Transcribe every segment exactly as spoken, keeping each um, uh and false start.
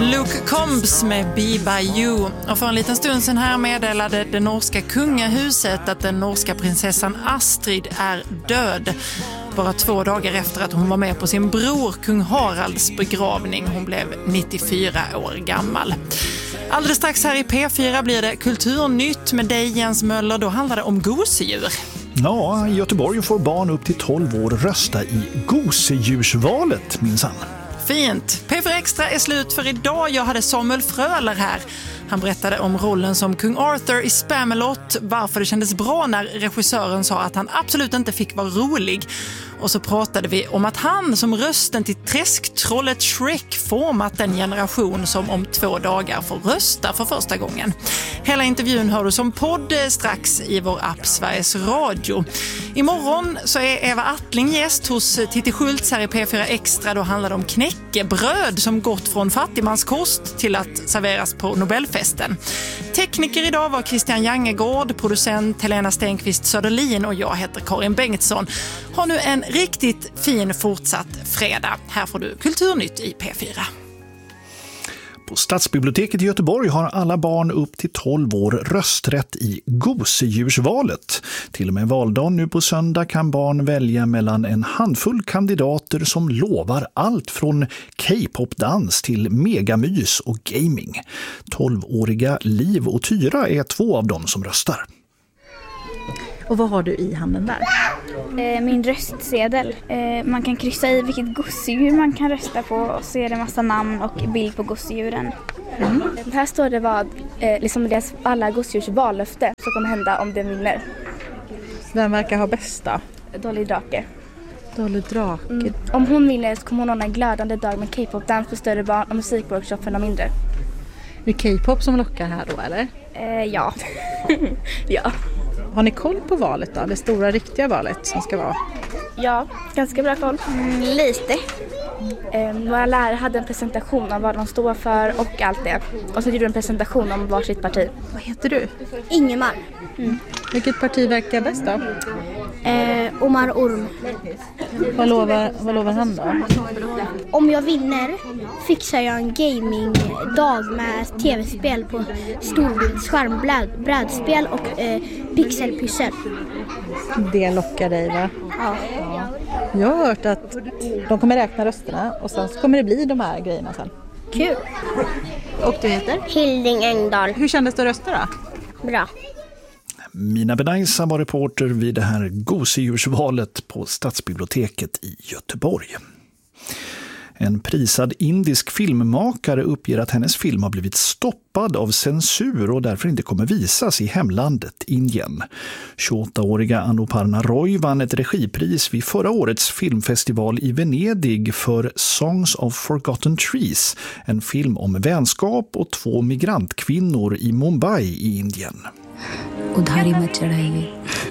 Luke Combs med Be By You. Och för en liten stund sedan här meddelade det norska kungahuset att den norska prinsessan Astrid är död. Bara två dagar efter att hon var med på sin bror kung Haralds begravning. Hon blev nittiofyra år gammal. Alldeles strax här i P fyra blir det Kulturnytt med dig Jens Möller. Då handlar det om gosedjur. Ja, i Göteborg får barn upp till tolv år rösta i gosedjursvalet, minsann. Fint. P fyra Extra är slut för idag. Jag hade Samuel Fröler här. Han berättade om rollen som kung Arthur i Spamalot, varför det kändes bra när regissören sa att han absolut inte fick vara rolig. Och så pratade vi om att han som rösten till träsktrollet Shrek format den generation som om två dagar får rösta för första gången. Hela intervjun hör du som podd strax i vår app Sveriges Radio. Imorgon så är Eva Attling gäst hos Titti Schultz här i P fyra Extra. Då handlar det om knäckebröd som gått från fattigmanskost till att serveras på Nobelfesten. Tekniker idag var Christian Jangegård, producent Helena Stenqvist Söderlin och jag heter Karin Bengtsson. Ha nu en riktigt fin fortsatt fredag. Här får du Kulturnytt i P fyra. På Stadsbiblioteket i Göteborg har alla barn upp till tolv år rösträtt i gosedjursvalet. Till och med valdagen nu på söndag kan barn välja mellan en handfull kandidater som lovar allt från K-pop-dans till megamys och gaming. tolvåriga Liv och Tyra är två av dem som röstar. Och vad har du i handen där? Min röstsedel. Man kan kryssa i vilket gosedjur man kan rösta på och så är det massa namn och bild på gosedjuren. Mm. Här står det vad liksom deras alla gosedjurs vallöfte som kommer hända om det vinner. Vem verkar ha bästa? Dolly Drake. Dolly Drake. Mm. Om hon vinner så kommer hon ordna en glödande dag med K-pop-dans för större barn och musikworkshop för de mindre. Det är K-pop som lockar här då, eller? Eh, ja. ja. Har ni koll på valet då? Det stora riktiga valet som ska vara? Ja, ganska bra koll. Mm, lite. Eh, våra lärare hade en presentation om vad de står för och allt det. Och så gjorde de en presentation om varsitt parti. Vad heter du? Ingemar. Mm. Vilket parti verkar bäst då? Eh, Omar Orm. Vad lovar, vad lovar han då? Om jag vinner fixar jag en gamingdag med tv-spel på storbildsskärm, brädspel och eh, pixelpyssel. Det lockar dig, va? Ja. Jag har hört att de kommer räkna rösterna och sen så kommer det bli de här grejerna sen. Kul. Och du heter? Hilding Engdahl. Hur kändes det att rösta då? Bra. Mina Benaisa var reporter vid det här gosedjursvalet på Stadsbiblioteket i Göteborg. En prisad indisk filmmakare uppger att hennes film har blivit stoppad av censur och därför inte kommer visas i hemlandet Indien. tjugoåttaåriga Anuparna Roy vann ett regipris vid förra årets filmfestival i Venedig för Songs of Forgotten Trees, en film om vänskap och två migrantkvinnor i Mumbai i Indien. उधारी मत चढ़ाइए.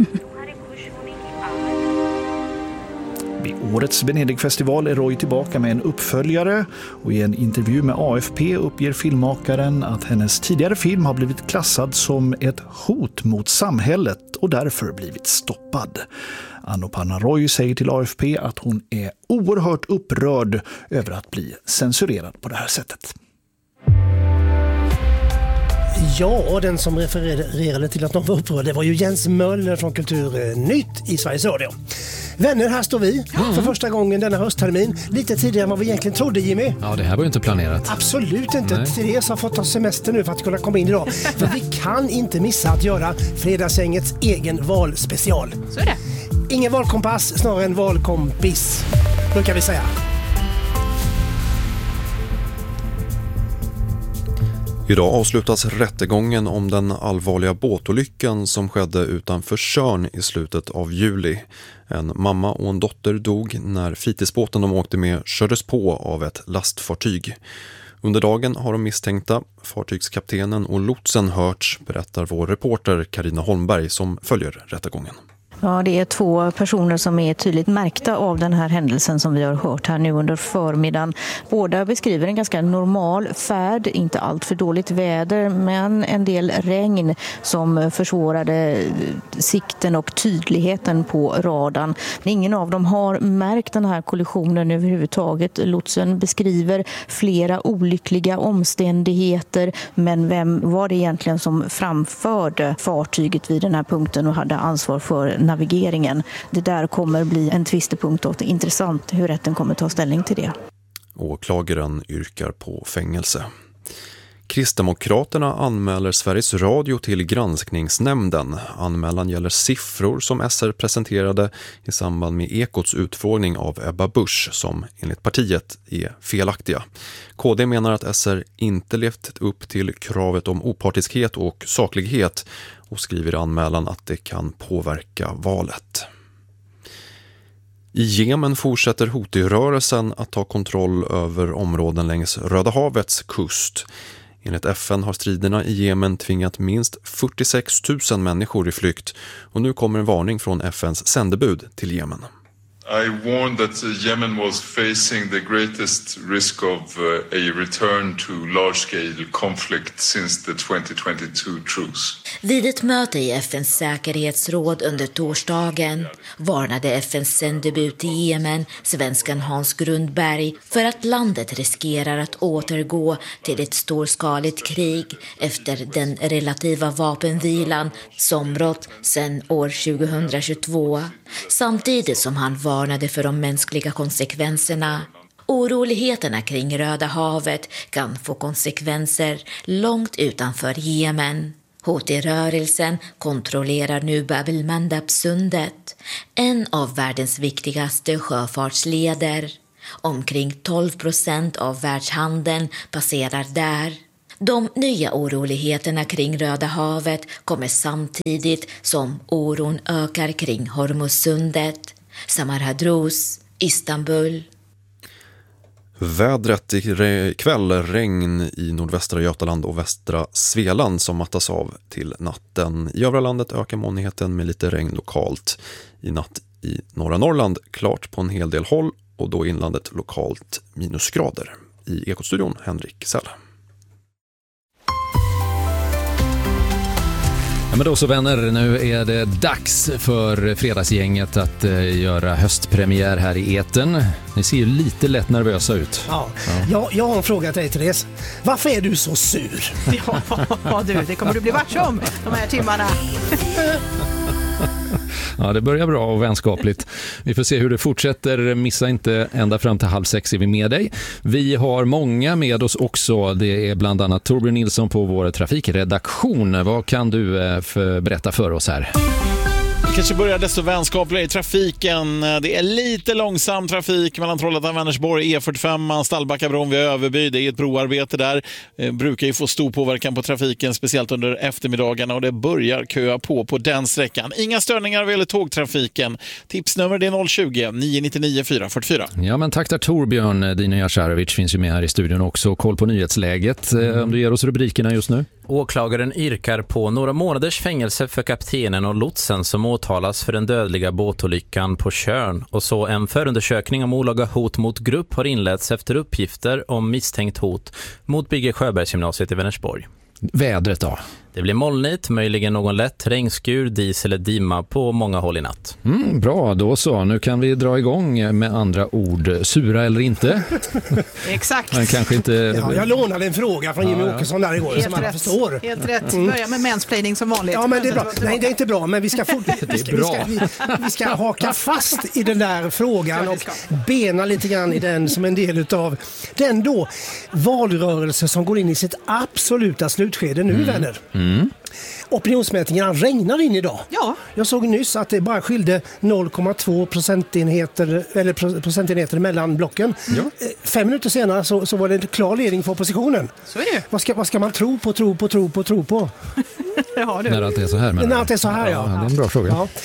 Vid årets Venedigfestival är Roy tillbaka med en uppföljare och i en intervju med A F P uppger filmmakaren att hennes tidigare film har blivit klassad som ett hot mot samhället och därför blivit stoppad. Anuparna Roy säger till A F P att hon är oerhört upprörd över att bli censurerad på det här sättet. Ja, den som refererade till att de var upprörda, det var ju Jens Möller från Kulturnytt i Sveriges Radio. Vänner, här står vi mm. för första gången denna hösttermin. Lite tidigare än vad vi egentligen trodde, Jimmy. Ja, det här var ju inte planerat. Absolut inte. Nej. Therese har fått ta semester nu för att kunna komma in idag. För vi kan inte missa att göra Fredagsgängets egen valspecial. Så är det. Ingen valkompass, snarare en valkompis, brukar vi säga. Idag avslutas rättegången om den allvarliga båtolyckan som skedde utanför Tjörn i slutet av juli. En mamma och en dotter dog när fritidsbåten de åkte med kördes på av ett lastfartyg. Under dagen har de misstänkta, fartygskaptenen och lotsen hörts, berättar vår reporter Carina Holmberg som följer rättegången. Ja, det är två personer som är tydligt märkta av den här händelsen som vi har hört här nu under förmiddagen. Båda beskriver en ganska normal färd, inte allt för dåligt väder, men en del regn som försvårade sikten och tydligheten på radarn. Ingen av dem har märkt den här kollisionen överhuvudtaget. Lotsen beskriver flera olyckliga omständigheter, men vem var det egentligen som framförde fartyget vid den här punkten och hade ansvar för navigeringen? Det där kommer bli en tvistepunkt och det är intressant hur rätten kommer ta ställning till det. Åklagaren yrkar på fängelse. Kristdemokraterna anmäler Sveriges Radio till granskningsnämnden. Anmälan gäller siffror som S R presenterade i samband med Ekots utfrågning av Ebba Busch som enligt partiet är felaktiga. K D menar att S R inte levt upp till kravet om opartiskhet och saklighet och skriver i anmälan att det kan påverka valet. I Jemen fortsätter Houthi-rörelsen att ta kontroll över områden längs Röda havets kust. Enligt F N har striderna i Jemen tvingat minst fyrtiosex tusen människor i flykt och nu kommer en varning från F N:s sändebud till Jemen. I warned that Yemen was facing the greatest risk of uh, a return to large-scale conflict since the twenty twenty-two truce. Vid ett möte i F N:s säkerhetsråd under torsdagen varnade F N:s sändebud i Jemen, svenskan Hans Grundberg, för att landet riskerar att återgå till ett storskaligt krig efter den relativa vapenvilan som rått sedan år tjugohundratjugotvå, samtidigt som han varnade för de mänskliga konsekvenserna. Oroligheterna kring Röda havet kan få konsekvenser långt utanför Jemen. Houthi-rörelsen kontrollerar nu Bab el-Mandab-sundet, en av världens viktigaste sjöfartsleder. Omkring tolv procent av världshandeln passerar där. De nya oroligheterna kring Röda havet kommer samtidigt som oron ökar kring Hormuzsundet. Samar Hadrous, Istanbul. Vädret ikväll, regn i nordvästra Götaland och västra Svealand som mattas av till natten. I övriga landet ökar molnigheten med lite regn lokalt. I natt i norra Norrland klart på en hel del håll och då inlandet lokalt minusgrader. I Ekostudion Henrik Säll. Ja, men då så vänner, nu är det dags för fredagsgänget att eh, göra höstpremiär här i etern. Ni ser ju lite lätt nervösa ut. Ja. Ja. Jag, jag har en fråga till dig, Therese. Varför är du så sur? Ja du, det kommer du bli varse om de här timmarna. Ja, det börjar bra och vänskapligt. Vi får se hur det fortsätter. Missa inte, ända fram till halv sex är vi med dig. Vi har många med oss också. Det är bland annat Torbjörn Nilsson på vår trafikredaktion. Vad kan du för, berätta för oss här? Vi kanske börjar desto vänskapligare i trafiken. Det är lite långsam trafik mellan Trollhättan, Vänersborg, E fyrtiofem, Stallbackabron vid Överby. Det är ett broarbete där. Det brukar ju få stor påverkan på trafiken, speciellt under eftermiddagarna, och det börjar köa på på den sträckan. Inga störningar vad gäller tågtrafiken. Tipsnummer det är noll tjugo, nio nio nio, fyra fyra fyra. Ja, men tack där Torbjörn. Dino Jasarevic finns ju med här i studion också. Koll på nyhetsläget. Mm. Om du ger oss rubrikerna just nu. Åklagaren yrkar på några månaders fängelse för kaptenen och lotsen som åtalas för den dödliga båtolyckan på Tjörn, och så en förundersökning om olaga hot mot grupp har inletts efter uppgifter om misstänkt hot mot Bygge Sjöbergsgymnasiet i Vänersborg. Vädret då? Det blir molnigt, möjligen någon lätt regnskur, dis eller dimma på många håll i natt. Mm, bra, då så. Nu kan vi dra igång med andra ord. Sura eller inte? Exakt. Men kanske inte... Ja, jag lånade en fråga från Jimmy ja, ja. Åkesson där igår. Helt som alla rätt. Förstår. Helt rätt. Mm. Börja med mansplaining som vanligt. Ja, men det är bra. Nej, det är inte bra, men vi ska, fort... vi ska, vi ska, vi, vi ska haka fast i den där frågan och bena lite grann i den som en del av den då valrörelse som går in i sitt absoluta slutskede nu, mm. vänner. Mm. Opinionsmätningarna regnar in idag. Ja. Jag såg nyss att det bara skilde noll komma två procentenheter eller procentenheter mellan blocken. Ja. Fem minuter senare så, så var det en klar ledning för oppositionen. Så är det. Vad ska, vad ska man tro på, tro på, tro på, tro på? Ja, När allt är så här. När allt är så här, ja. Ja, det är en bra fråga. Ja.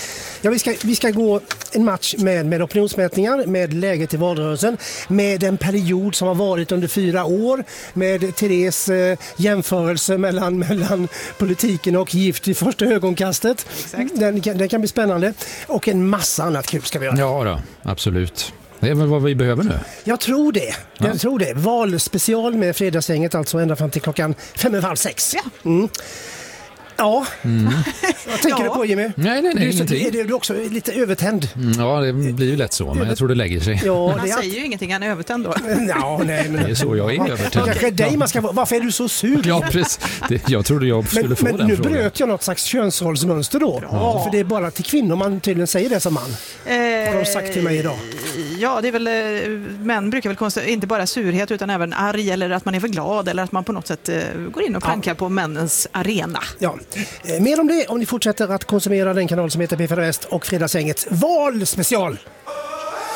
Ja, vi, ska, vi ska gå en match med, med opinionsmätningar, med läget i valrörelsen, med en period som har varit under fyra år, med Therese eh, jämförelse mellan, mellan politiken och gift i första ögonkastet. Den, den kan bli spännande. Och en massa annat kul ska vi göra. Ja då, absolut. Det är väl vad vi behöver nu. Jag tror det. Jag Ja. tror det. Valspecial med fredagsgänget, alltså ända fram till klockan fem och halv sex. Ja. Mm. Ja, Mm. vad tänker Ja. du på, Jimmy? Nej, nej, nej, du, är så- ingenting. är du också lite övertänd? Mm, ja, det blir ju lätt så, men jag tror det lägger sig. Ja, Men han det är säger ju ingenting, han är övertänd då. Ja, nej, men... Det är så jag är övertänd. Kanske dig man ska vara. Varför är du så sur? Ja, precis. Det, jag trodde jag skulle Men, få men den nu frågan. bröt jag något slags könsrollsmönster då. Ja. För det är bara till kvinnor man tydligen säger det som man. Har de sagt till mig idag. Ja, det är väl, eh, män brukar väl konstatera, inte bara surhet utan även arg eller att man är för glad eller att man på något sätt eh, går in och klankar på männens arena. Ja. Eh, Mer om det om ni fortsätter att konsumera den kanal som heter P fyra Väst och Fredagsgängets valspecial.